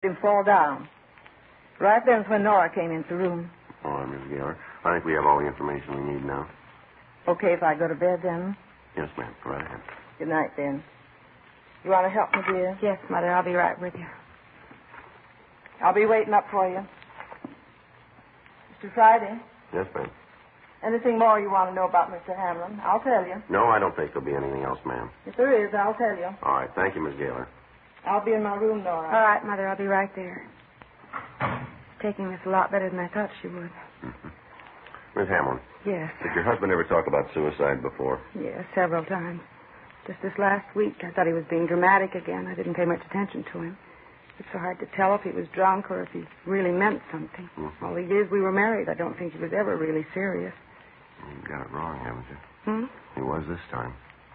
him fall down. Right then's when Nora came into the room. All right, Miss Gaylor. I think we have all the information we need now. Okay if I go to bed then? Yes, ma'am. Go right ahead. Good night then. You want to help me, dear? Yes, Mother. I'll be right with you. I'll be waiting up for you. Mr. Friday, Yes, ma'am. anything more you want to know about Mr. Hamlin, I'll tell you. No, I don't think there'll be anything else, ma'am. If there is, I'll tell you. All right. Thank you, Miss Gaylor. I'll be in my room, Nora. All right, Mother. I'll be right there. She's taking this a lot better than I thought she would. Mm-hmm. Miss Hamlin, Yes. did your husband ever talk about suicide before? Yes, several times. Just this last week, I thought he was being dramatic again. I didn't pay much attention to him. It's so hard to tell if he was drunk or if he really meant something. Mm-hmm. All the years we were married, I don't think he was ever really serious. You got it wrong, haven't you? Hmm? He was this time.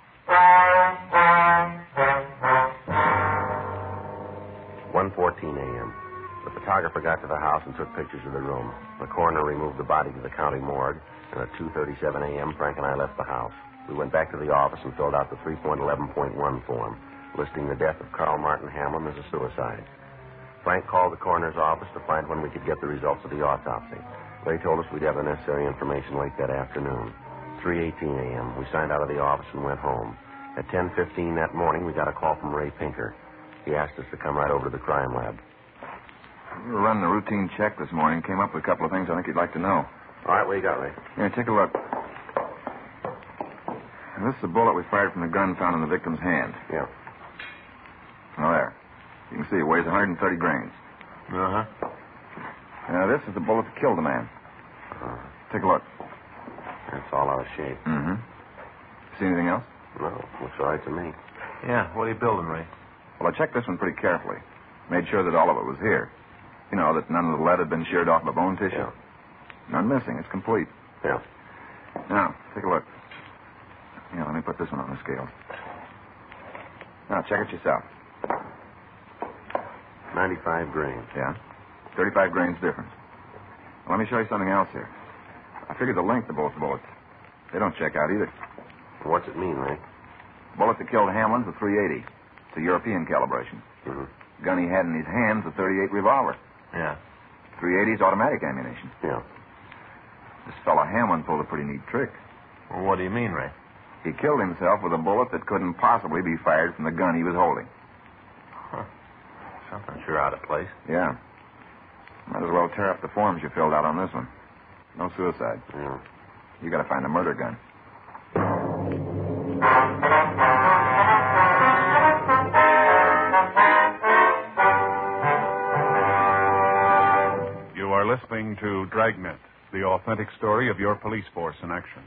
1:14 a.m. The photographer got to the house and took pictures of the room. The coroner removed the body to the county morgue, and at 2:37 a.m., Frank and I left the house. We went back to the office and filled out the 3.11.1 form, listing the death of Carl Martin Hamlin as a suicide. Frank called the coroner's office to find when we could get the results of the autopsy. They told us we'd have the necessary information late that afternoon. 3:18 a.m., we signed out of the office and went home. At 10:15 that morning, we got a call from Ray Pinker. He asked us to come right over to the crime lab. We were running a routine check this morning. Came up with a couple of things I think you'd like to know. All right, what you got, Ray? Here, take a look. Now, this is a bullet we fired from the gun found in the victim's hand. Yeah. Now, there. You can see it weighs 130 grains. Uh-huh. Now, this is the bullet that killed the man. Take a look. That's all out of shape. Mm-hmm. See anything else? No, looks all right to me. Yeah, what are you building, Ray? Well, I checked this one pretty carefully. Made sure that all of it was here. You know, that none of the lead had been sheared off the bone tissue. Yeah. None missing. It's complete. Yeah. Now, take a look. Yeah, let me put this one on the scale. Now, check it yourself. 95 grains. Yeah? 35 grains difference. Well, let me show you something else here. I figured the length of both bullets. They don't check out either. What's it mean, Ray? The bullet that killed Hamlin's a .380. It's a European calibration. Mm-hmm. The gun he had in his hand's a .38 revolver. Yeah. .380 is automatic ammunition. Yeah. This fellow Hamlin pulled a pretty neat trick. Well, what do you mean, Ray? He killed himself with a bullet that couldn't possibly be fired from the gun he was holding. Huh. Something sure out of place. Yeah. Might as well tear up the forms you filled out on this one. No suicide. Yeah. You gotta find a murder gun. You are listening to Dragnet, the authentic story of your police force in action.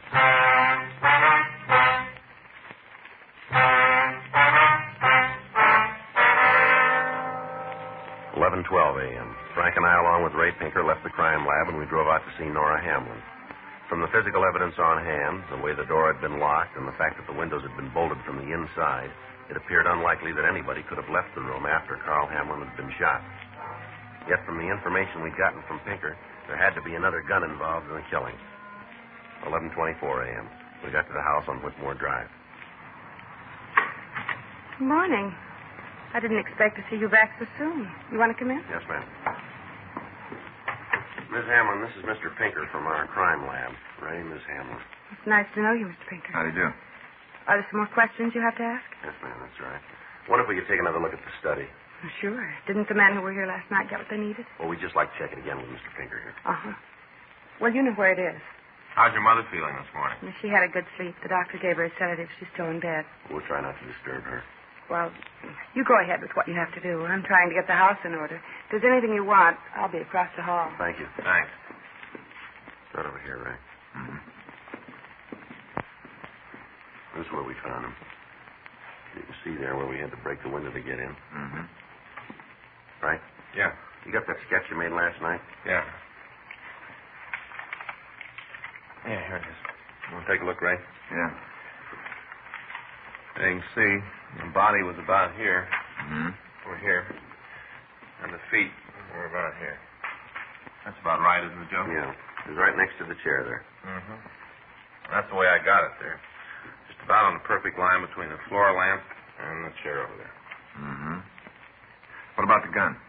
11:12 a.m. Frank and I, along with Ray Pinker, left the crime lab and we drove out to see Nora Hamlin. From the physical evidence on hand, the way the door had been locked, and the fact that the windows had been bolted from the inside, it appeared unlikely that anybody could have left the room after Carl Hamlin had been shot. Yet from the information we'd gotten from Pinker, there had to be another gun involved in the killing. 11:24 a.m. We got to the house on Whitmore Drive. Good morning. I didn't expect to see you back so soon. You want to come in? Yes, ma'am. Miss Hamlin, this is Mr. Pinker from our crime lab. Ray, Miss Hamlin. It's nice to know you, Mr. Pinker. How do you do? Are there some more questions you have to ask? Yes, ma'am, that's right. Wonder if we could take another look at the study. Oh, sure. Didn't the men who were here last night get what they needed? Well, we'd just like to check it again with Mr. Pinker here. Uh-huh. Well, you know where it is. How's your mother feeling this morning? She had a good sleep. The doctor gave her a sedative. She's still in bed. We'll try not to disturb her. Well, you go ahead with what you have to do. I'm trying to get the house in order. If there's anything you want, I'll be across the hall. Thank you. Thanks. Right over here, Ray. Mm-hmm. This is where we found him. You can see there where we had to break the window to get in. Mm-hmm. Right? Yeah. You got that sketch you made last night? Yeah. Yeah, here it is. You want to take a look, Ray? Yeah. As you can see, the body was about here. Mm-hmm. Over here. And the feet were about here. That's about right, isn't it, Joe? Yeah. It was right next to the chair there. Mm-hmm. That's the way I got it there. Just about on the perfect line between the floor lamp and the chair over there. Mm-hmm. What about the gun?